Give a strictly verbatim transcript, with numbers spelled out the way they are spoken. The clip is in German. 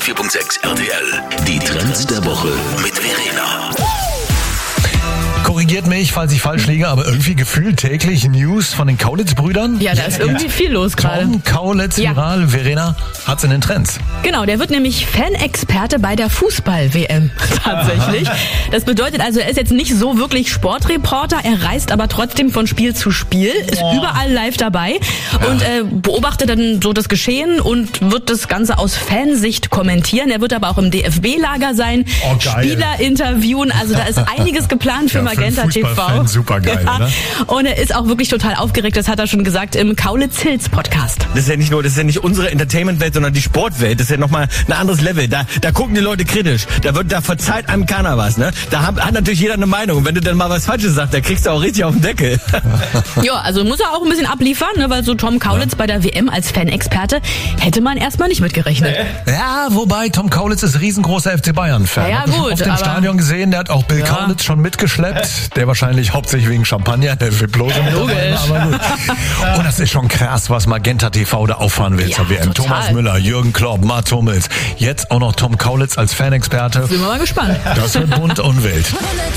hundertvier Komma sechs R T L. Die Trends der Woche mit Verena. Korrigiert mich, falls ich falsch liege, aber irgendwie gefühlt täglich News von den Kaulitz-Brüdern. Ja, da ist irgendwie viel los gerade. Tom Kaulitz Ja. viral. Verena hat's in den Trends. Genau, der wird nämlich Fanexperte bei der Fußball-W M tatsächlich. Das bedeutet also, er ist jetzt nicht so wirklich Sportreporter, er reist aber trotzdem von Spiel zu Spiel, ist Oh. überall live dabei und äh, beobachtet dann so das Geschehen und wird das Ganze aus Fansicht kommentieren. Er wird aber auch im D F B-Lager sein, Oh, geil. Spieler interviewen, also da ist einiges geplant für Ja, für einen Magenta T V. Fußballfan super geil, Ja. oder? Und er ist auch wirklich total aufgeregt, das hat er schon gesagt im Kaulitz Hills Podcast. Das ist ja nicht nur, das ist ja nicht unsere Entertainment-Welt, sondern die Sportwelt. Das ist ja nochmal ein anderes Level. Da, da gucken die Leute kritisch. Da wird, da verzeiht einem keiner was, ne? Da hat, hat natürlich jeder eine Meinung. Und wenn du dann mal was Falsches sagst, da kriegst du auch richtig auf den Deckel. Ja, also muss er auch ein bisschen abliefern, ne, weil so Tom Kaulitz bei der W M als Fanexperte hätte man erstmal nicht mitgerechnet. Ja, wobei Tom Kaulitz ist riesengroßer F C Bayern-Fan. Ja, ja, Hab ich schon gut, auf dem aber- Stadion gesehen, der hat auch Bill Ja. Kaulitz schon mitgeschleppt. Der wahrscheinlich hauptsächlich wegen Champagner, der will bloß mit Logisch. dabei, aber gut. Und das ist schon krass, was Magenta T V da auffahren will Ja, zur W M. total. Thomas Müller, Jürgen Klopp, Mats Hummels, jetzt auch noch Tom Kaulitz als Fanexperte. Sind wir mal gespannt. Das wird bunt und wild.